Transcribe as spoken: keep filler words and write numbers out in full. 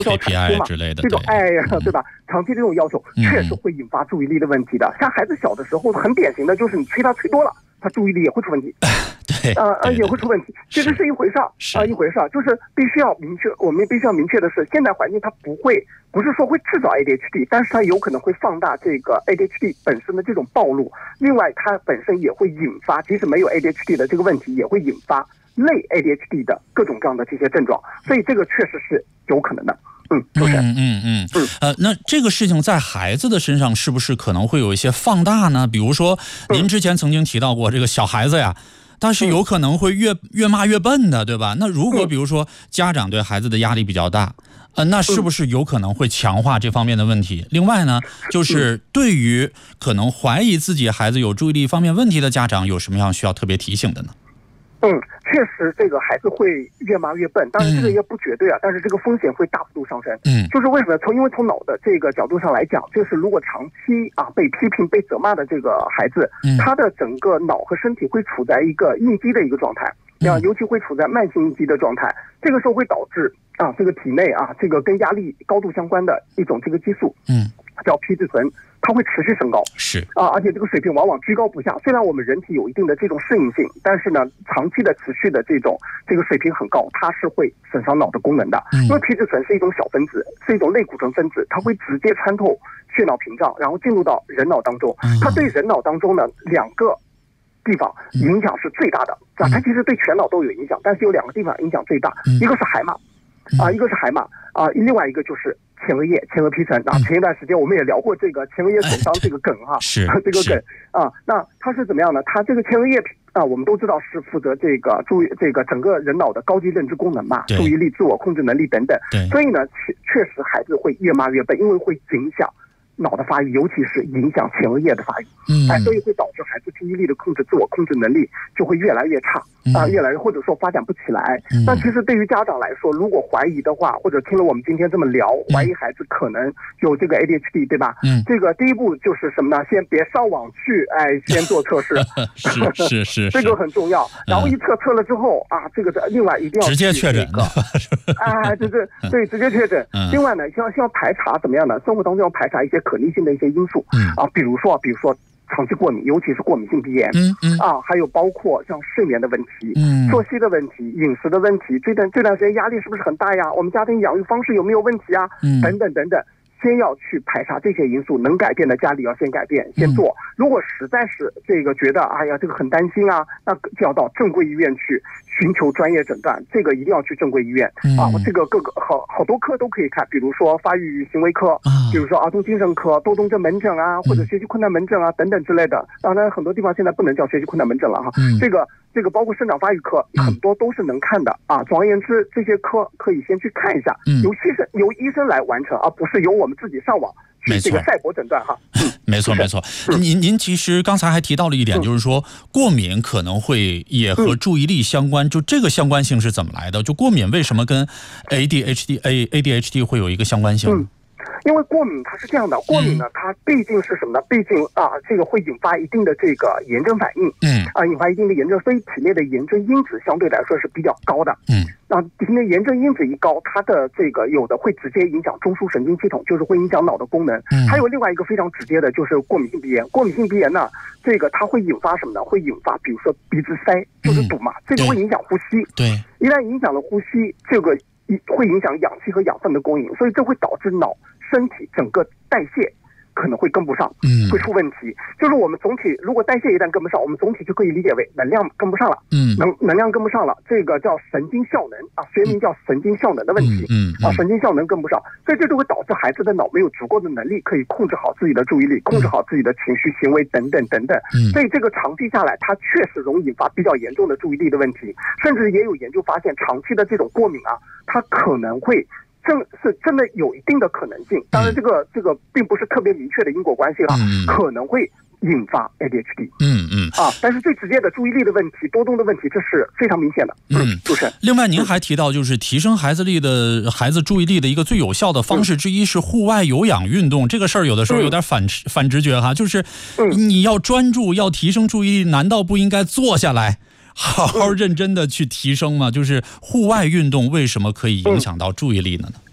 K P I 之类的， 这种哎呀，对吧？长期这种要求确实会引发注意力的问题的。 嗯、 像孩子小的时候，很典型的就是你催他催多了，他注意力也会出问题。 对， 呃呃，也会出问题。其实是一回事儿啊，一回事儿，就是必须要明确，我们必须要明确的是，现代环境它不会，不是说会制造 A D H D， 但是它有可能会放大这个 A D H D 本身的这种暴露。另外，它本身也会引发，即使没有 A D H D 的这个问题，也会引发类 A D H D 的各种各样的这些症状。所以这个确实是有可能的。嗯，就是嗯嗯嗯嗯呃，那这个事情在孩子的身上是不是可能会有一些放大呢？比如说，您之前曾经提到过这个小孩子呀。但是有可能会越越骂越笨的，对吧？那如果比如说家长对孩子的压力比较大，呃，那是不是有可能会强化这方面的问题？另外呢，就是对于可能怀疑自己孩子有注意力方面问题的家长，有什么样需要特别提醒的呢？ 嗯，确实，这个孩子会越骂越笨，当然这个也不绝对啊，嗯、但是这个风险会大幅度上升。嗯，就是为什么？从因为从脑的这个角度上来讲，就是如果长期啊被批评、被责骂的这个孩子，嗯、他的整个脑和身体会处在一个应激的一个状态，啊，尤其会处在慢性应激的状态，这个时候会导致啊这个体内啊这个跟压力高度相关的一种这个激素，嗯，叫皮质醇。它会持续升高， 是啊，而且这个水平往往居高不下。虽然我们人体有一定的这种适应性，但是呢，长期的持续的这种这个水平很高，它是会损伤脑的功能的。因为皮质醇是一种小分子，是一种类固醇分子，它会直接穿透血脑屏障，然后进入到人脑当中。它对人脑当中呢两个地方影响是最大的啊，它其实对全脑都有影响，但是有两个地方影响最大，一个是海马啊，一个是海马啊，另外一个就是前额叶、前额皮层啊。前一段时间我们也聊过这个前额叶损伤这个梗哈， 是这个梗啊。那它是怎么样呢？它这个前额叶啊，我们都知道是负责这个注意这个整个人脑的高级认知功能嘛，注意力、自我控制能力等等。所以呢，确确实孩子会越骂越笨，因为会影响脑的发育，尤其是影响前额叶的发育。嗯，哎，所以会导致孩子注意力的控制、自我控制能力就会越来越差啊、呃，越来越或者说发展不起来。嗯、那其实对于家长来说，如果怀疑的话，或者听了我们今天这么聊，怀疑孩子可能有这个 A D H D， 对吧？嗯，这个第一步就是什么呢？先别上网去，哎，先做测试。 是是是， 这个很重要。然后一测测了之后啊，这个另外一定要直接确诊。 哎，对对对，直接确诊。另外呢，需要需要排查怎么样呢？生活当中要排查一些可逆性的一些因素。嗯啊，比如说比如说。长期过敏，尤其是过敏性鼻炎，嗯嗯啊，还有包括像睡眠的问题，嗯，作息的问题，饮食的问题，这段这段时间压力是不是很大呀？我们家庭养育方式有没有问题啊？嗯，等等等等，先要去排查这些因素，能改变的家里要先改变，先做。如果实在是这个觉得哎呀这个很担心啊，那就要到正规医院去寻求专业诊断，这个一定要去正规医院啊。这个各个好好多科都可以看，比如说发育行为科，比如说儿童精神科、多动症门诊啊，或者学习困难门诊啊等等之类的。当然很多地方现在不能叫学习困难门诊了哈，这个这个包括生长发育科，很多都是能看的啊。总而言之，这些科可以先去看一下，由医生由医生来完成，而不是由我们自己上网去这个赛博诊断哈。嗯， 没错没错。您您其实刚才还提到了一点，就是说过敏可能会也和注意力相关，就这个相关性是怎么来的？就过敏为什么跟 A D H D A A D H D 会有一个相关性？ 嗯，因为过敏它是这样的，过敏呢，它毕竟是什么呢？毕竟啊，这个会引发一定的这个炎症反应，嗯，啊，引发一定的炎症，所以体内的炎症因子相对来说是比较高的，嗯，那体内炎症因子一高，它的这个有的会直接影响中枢神经系统，就是会影响脑的功能，嗯，还有另外一个非常直接的就是过敏性鼻炎，过敏性鼻炎呢，这个它会引发什么呢？会引发比如说鼻子塞，就是堵嘛，这个会影响呼吸， 对， 一旦影响了呼吸，这个会影响氧气和养分的供应，所以这会导致脑身体整个代谢可能会跟不上，嗯，会出问题。就是我们总体如果代谢一旦跟不上，我们总体就可以理解为能量跟不上了，嗯，能能量跟不上了，这个叫神经效能啊，学名叫神经效能的问题，嗯，嗯啊，神经效能跟不上，所以这就会导致孩子的脑没有足够的能力可以控制好自己的注意力，控制好自己的情绪、行为等等等等。嗯，所以这个长期下来，它确实容易引发比较严重的注意力的问题，甚至也有研究发现，长期的这种过敏啊，它可能会。正是真的有一定的可能性，当然这个这个并不是特别明确的因果关系了，嗯、可能会引发 A D H D。嗯嗯啊，但是最直接的注意力的问题、多动的问题，这是非常明显的。嗯，主持人。 另外，您还提到，就是提升孩子力的孩子注意力的一个最有效的方式之一是户外有氧运动。这个事儿有的时候有点反、嗯、反直觉哈，就是你要专注，要提升注意力，难道不应该坐下来？好好认真的去提升吗？就是户外运动为什么可以影响到注意力呢？